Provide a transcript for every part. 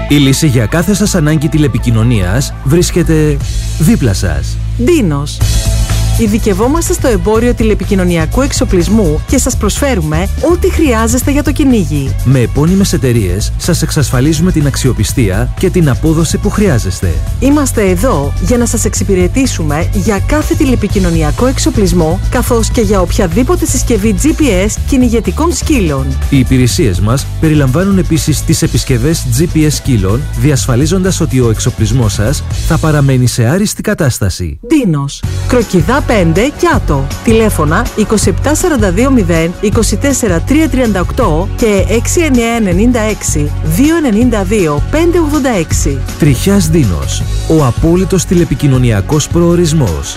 Η λύση για κάθε σας ανάγκη τηλεπικοινωνίας βρίσκεται δίπλα σας. Dinos. Ειδικευόμαστε στο εμπόριο τηλεπικοινωνιακού εξοπλισμού και σας προσφέρουμε ό,τι χρειάζεστε για το κυνήγι. Με επώνυμες εταιρείες σας εξασφαλίζουμε την αξιοπιστία και την απόδοση που χρειάζεστε. Είμαστε εδώ για να σας εξυπηρετήσουμε για κάθε τηλεπικοινωνιακό εξοπλισμό, καθώς και για οποιαδήποτε συσκευή GPS κυνηγετικών σκύλων. Οι υπηρεσίες μας περιλαμβάνουν επίσης τις επισκευές GPS σκύλων, διασφαλίζοντας ότι ο εξοπλισμός σας θα παραμένει σε άριστη κατάσταση. Dinos. Κροκιδά 5 Κιάτο. Τηλέφωνα 27420 24338 και 6996 292 586. Τριχιάς Dinos. Ο απόλυτος τηλεπικοινωνιακός προορισμός.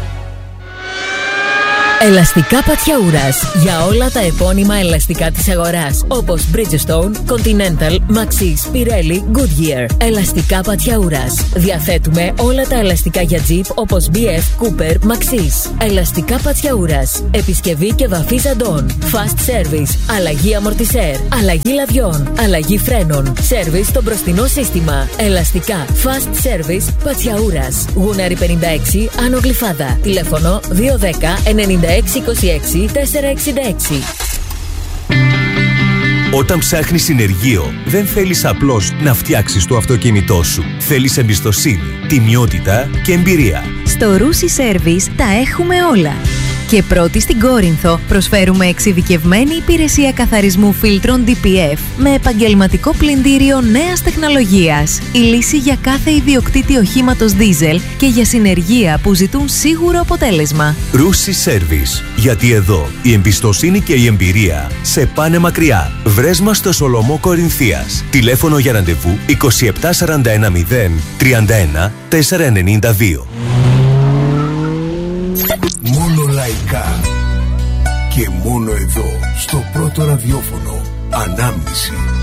Ελαστικά Πατιαούρας. Για όλα τα επώνυμα ελαστικά της αγοράς, όπως Bridgestone, Continental, Maxxis, Pirelli, Goodyear. Ελαστικά Πατιαούρας. Διαθέτουμε όλα τα ελαστικά για Jeep, όπως BF, Cooper, Maxxis. Ελαστικά Πατιαούρας. Επισκευή και βαφή ζαντών. Fast service. Αλλαγή αμορτισέρ. Αλλαγή λαδιών. Αλλαγή φρένων. Service στο μπροστινό σύστημα. Ελαστικά Fast service Πατιαούρας. Γούναρη 56, Άνω Γλυφάδα. Τηλέφωνο 210 96 26 466. Όταν ψάχνεις συνεργείο, δεν θέλεις απλώς να φτιάξεις το αυτοκίνητό σου. Θέλεις εμπιστοσύνη, τιμιότητα και εμπειρία. Στο Rusi Service τα έχουμε όλα. Και πρώτη στην Κόρινθο προσφέρουμε εξειδικευμένη υπηρεσία καθαρισμού φίλτρων DPF με επαγγελματικό πλυντήριο νέας τεχνολογίας. Η λύση για κάθε ιδιοκτήτη οχήματος δίζελ και για συνεργεία που ζητούν σίγουρο αποτέλεσμα. Rusi Service. Γιατί εδώ η εμπιστοσύνη και η εμπειρία σε πάνε μακριά. Βρες μας στο Σολομό Κορινθίας. Τηλέφωνο για ραντεβού 27 41 0 31 492. Μόνο λαϊκά και μόνο εδώ στο πρώτο ραδιόφωνο. Ανάμνηση.